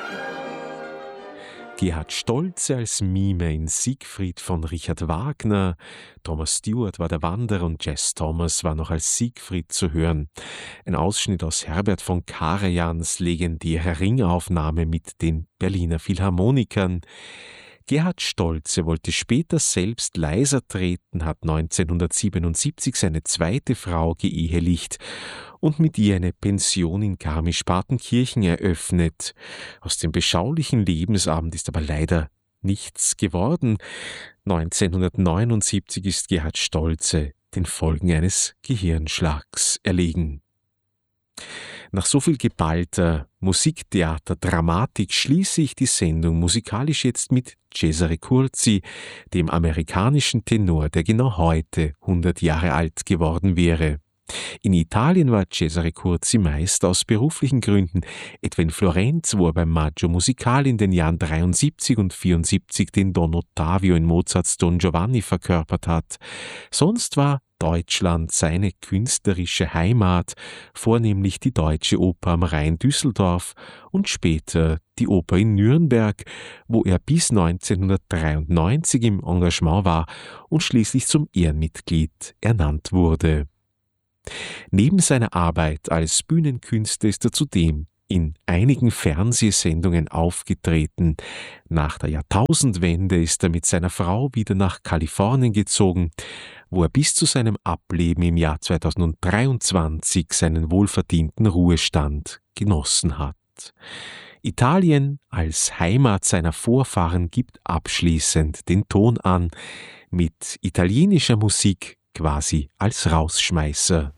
Gerhard Stoltze als Mime in Siegfried von Richard Wagner, Thomas Stewart war der Wanderer und Jess Thomas war noch als Siegfried zu hören. Ein Ausschnitt aus Herbert von Karajans legendärer Ringaufnahme mit den Berliner Philharmonikern. Gerhard Stoltze wollte später selbst leiser treten, hat 1977 seine zweite Frau geehelicht und mit ihr eine Pension in Garmisch-Partenkirchen eröffnet. Aus dem beschaulichen Lebensabend ist aber leider nichts geworden. 1979 ist Gerhard Stoltze den Folgen eines Gehirnschlags erlegen. Nach so viel geballter Musiktheater, Dramatik schließe ich die Sendung musikalisch jetzt mit Cesare Curzi, dem amerikanischen Tenor, der genau heute 100 Jahre alt geworden wäre. In Italien war Cesare Curzi meist aus beruflichen Gründen, etwa in Florenz, wo er beim Maggio Musicale in den Jahren 73 und 74 den Don Ottavio in Mozarts Don Giovanni verkörpert hat. Sonst war Deutschland seine künstlerische Heimat, vornehmlich die Deutsche Oper am Rhein Düsseldorf und später die Oper in Nürnberg, wo er bis 1993 im Engagement war und schließlich zum Ehrenmitglied ernannt wurde. Neben seiner Arbeit als Bühnenkünstler ist er zudem in einigen Fernsehsendungen aufgetreten. Nach der Jahrtausendwende ist er mit seiner Frau wieder nach Kalifornien gezogen, wo er bis zu seinem Ableben im Jahr 2023 seinen wohlverdienten Ruhestand genossen hat. Italien als Heimat seiner Vorfahren gibt abschließend den Ton an, mit italienischer Musik quasi als Rausschmeißer.